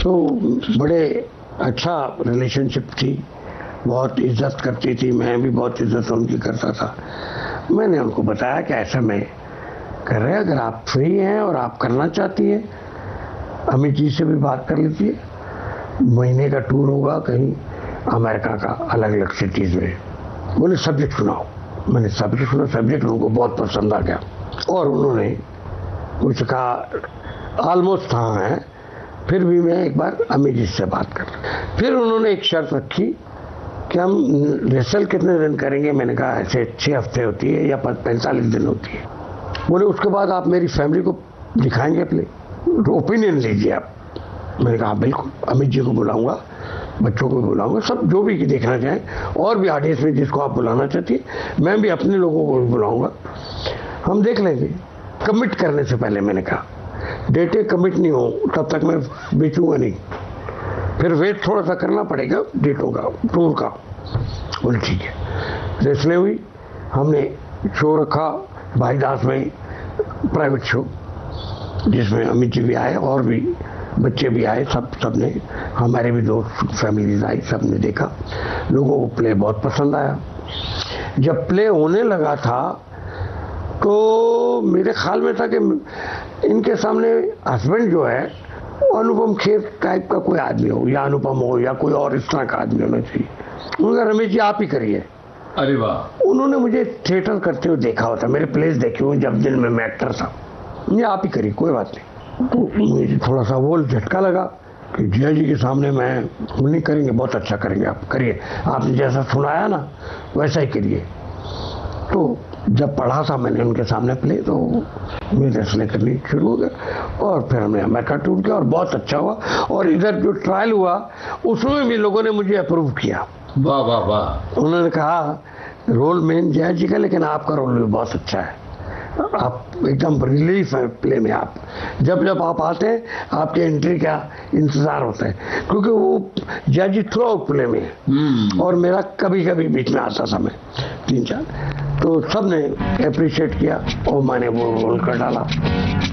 तो बड़े अच्छा रिलेशनशिप थी, बहुत इज्जत करती थी, मैं भी बहुत इज्जत उनकी करता था। मैंने उनको बताया कि ऐसा मैं कर रहे, अगर आप फ्री हैं और आप करना चाहती हैं, अमित जी से भी बात कर लीजिए, महीने का टूर होगा कहीं अमेरिका का, अलग अलग सिटीज़ में। बोले सब्जेक्ट सुनाओ। मैंने सब्जेक्ट सुना, सब्जेक्ट उनको बहुत पसंद आ गया और उन्होंने मुझसे कहा ऑलमोस्ट हाँ है, फिर भी मैं एक बार अमित जी से बात कर। फिर उन्होंने एक शर्त रखी कि हम रिहर्सल कितने दिन करेंगे। मैंने कहा ऐसे 6 हफ्ते होती है या 45 दिन होती है। बोले उसके बाद आप मेरी फैमिली को दिखाएंगे अपने, तो ओपिनियन लीजिए आप। मैंने कहा बिल्कुल, अमित जी को बुलाऊंगा, बच्चों को बुलाऊंगा, सब जो भी देखना चाहें, और भी ऑडियंस में जिसको आप बुलाना चाहती है, मैं भी अपने लोगों को भी बुलाऊंगा, हम देख लेंगे। कमिट करने से पहले मैंने कहा डेटें कमिट नहीं हो तब तक मैं बेचूंगा नहीं, फिर वेट थोड़ा सा करना पड़ेगा डेटों का, टूर का। बोले ठीक है। रेसले हुई, हमने शो रखा भाईदास में, प्राइवेट शो, जिसमें अमित जी भी आए और भी बच्चे भी आए, सब ने, हमारे भी दोस्त फैमिलीज आई, सब ने देखा। लोगों को प्ले बहुत पसंद आया। जब प्ले होने लगा था तो मेरे ख्याल में था कि इनके सामने हस्बैंड जो है अनुपम खेर टाइप का कोई आदमी हो, या अनुपम हो, या कोई और इस तरह का आदमी होना चाहिए। उन्होंने रमेश जी आप ही करिए। अरे वाह। उन्होंने मुझे थिएटर करते हुए देखा होता, मेरे प्लेस देखे हुए जब दिन में मैं एक्टर था। ये आप ही करिए, कोई बात नहीं। तो मुझे थोड़ा सा वो झटका लगा कि जया जी के सामने मैं नहीं करेंगे, बहुत अच्छा करेंगे, आप करिए, आपने जैसा सुनाया ना वैसा ही करिए। तो जब पढ़ा था मैंने उनके सामने प्ले, तो मेरे रेसलिंग करनी शुरू हो गया और फिर हमने अमेरिका टूर किया और बहुत अच्छा हुआ। और इधर जो ट्रायल हुआ उसमें भी लोगों ने मुझे अप्रूव किया। वाह वाह वाह। उन्होंने कहा रोल मेन जया जी का, लेकिन आपका रोल भी बहुत अच्छा है, आप एकदम रिलीफ है प्ले में। आप जब आप आते हैं आपके एंट्री का इंतजार होता है, क्योंकि वो जया जी थ्रू आउट प्ले में है और मेरा कभी कभी बीच में आता था, मैं 3-4, तो सब ने अप्रिशिएट किया और मैंने वो रोल कर डाला।